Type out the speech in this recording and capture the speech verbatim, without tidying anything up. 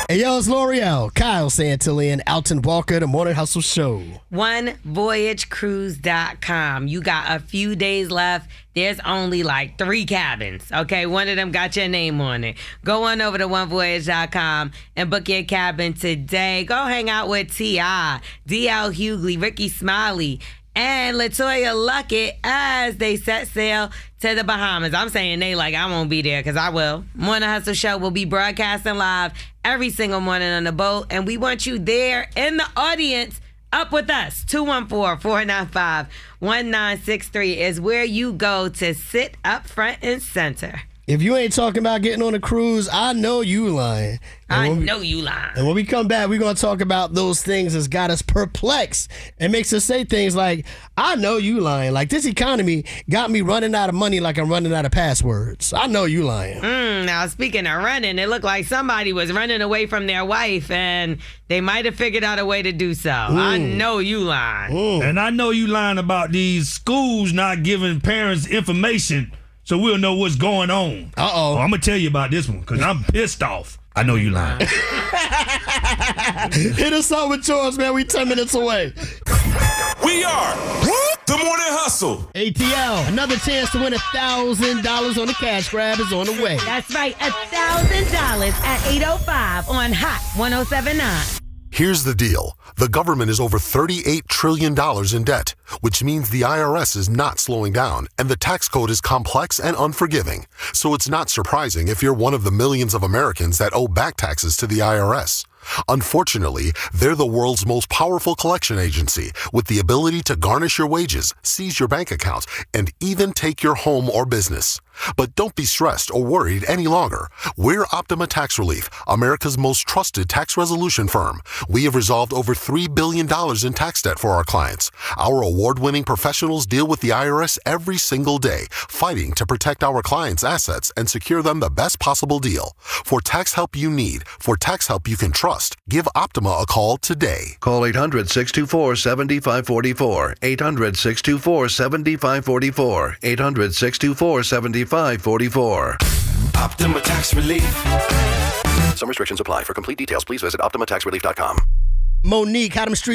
Hey, yo, it's L'Oreal, Kyle Santillan, Alton Walker, The Morning Hustle Show. one voyage cruise dot com. You got a few days left. There's only like three cabins, okay? One of them got your name on it. Go on over to one voyage dot com and book your cabin today. Go hang out with T I, D L Hughley, Ricky Smiley, and LaToya Luckett as they set sail to the Bahamas. I'm saying they like, I won't be there because I will. Morning Hustle Show will be broadcasting live every single morning on the boat, and we want you there in the audience up with us. two one four, four nine five, one nine six three is where you go to sit up front and center. If you ain't talking about getting on a cruise, I know you lying. And I when we- know you lying. And when we come back, we're going to talk about those things that's got us perplexed and makes us say things like, I know you lying. Like, this economy got me running out of money like I'm running out of passwords. I know you lying. Mm, now, speaking of running, it looked like somebody was running away from their wife, and they might have figured out a way to do so. Mm. I know you lying. Mm. And I know you lying about these schools not giving parents information so we'll know what's going on. Uh-oh. Oh, I'm going to tell you about this one because I'm pissed off. I know you lying. Hit us up with yours, man. We ten minutes away. We are The Morning Hustle. A T L, another chance to win one thousand dollars on the cash grab is on the way. That's right, one thousand dollars at eight oh five on Hot one oh seven point nine. Here's the deal. The government is over thirty-eight trillion dollars in debt, which means the I R S is not slowing down, and the tax code is complex and unforgiving. So it's not surprising if you're one of the millions of Americans that owe back taxes to the I R S. Unfortunately, they're the world's most powerful collection agency with the ability to garnish your wages, seize your bank accounts, and even take your home or business. But don't be stressed or worried any longer. We're Optima Tax Relief, America's most trusted tax resolution firm. We have resolved over three billion dollars in tax debt for our clients. Our award-winning professionals deal with the I R S every single day, fighting to protect our clients' assets and secure them the best possible deal. For tax help you need, for tax help you can trust, give Optima a call today. Call eight hundred, six two four, seven five four four. eight hundred, six two four, seven five four four. eight hundred, six two four, seven five four four. Optima Tax Relief. Some restrictions apply. For complete details, please visit optima tax relief dot com. Monique, Haddam Street